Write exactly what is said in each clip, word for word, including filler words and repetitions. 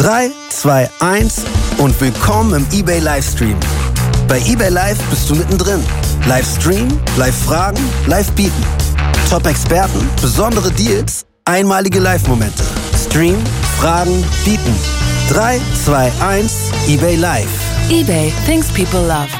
drei, zwei, eins und willkommen im eBay Livestream. Bei eBay Live bist du mittendrin. Live streamen, live fragen, live bieten. Top-Experten, besondere Deals, einmalige Live-Momente. Stream, fragen, bieten. drei, zwei, eins, eBay Live. eBay, things people love.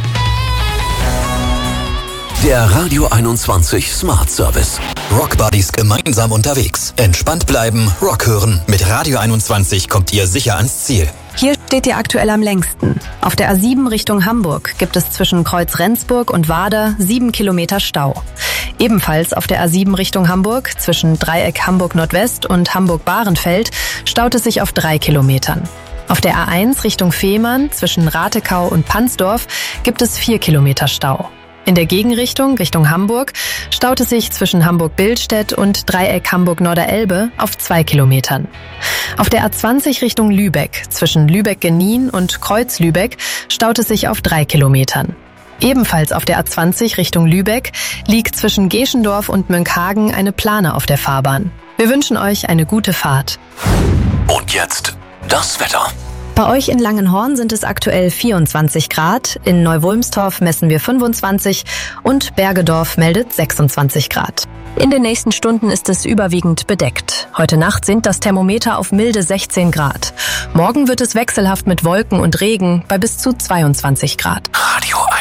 Der Radio einundzwanzig Smart Service. Rock Buddies gemeinsam unterwegs. Entspannt bleiben, Rock hören. Mit Radio einundzwanzig kommt ihr sicher ans Ziel. Hier steht ihr aktuell am längsten. Auf der A sieben Richtung Hamburg gibt es zwischen Kreuz Rendsburg und Wader sieben Kilometer Stau. Ebenfalls auf der A sieben Richtung Hamburg zwischen Dreieck Hamburg Nordwest und Hamburg-Bahrenfeld staut es sich auf drei Kilometern. Auf der A eins Richtung Fehmarn zwischen Ratekau und Pansdorf gibt es vier Kilometer Stau. In der Gegenrichtung, Richtung Hamburg, staut es sich zwischen Hamburg-Billstedt und Dreieck Hamburg-Norderelbe auf zwei Kilometern. Auf der A zwanzig Richtung Lübeck, zwischen Lübeck-Genin und Kreuz-Lübeck, staut es sich auf drei Kilometern. Ebenfalls auf der A zwanzig Richtung Lübeck liegt zwischen Geschendorf und Münkhagen eine Plane auf der Fahrbahn. Wir wünschen euch eine gute Fahrt. Und jetzt das Wetter. Bei euch in Langenhorn sind es aktuell vierundzwanzig Grad, in Neuwulmstorf messen wir fünfundzwanzig und Bergedorf meldet sechsundzwanzig Grad. In den nächsten Stunden ist es überwiegend bedeckt. Heute Nacht sinkt das Thermometer auf milde sechzehn Grad. Morgen wird es wechselhaft mit Wolken und Regen bei bis zu zweiundzwanzig Grad. Radio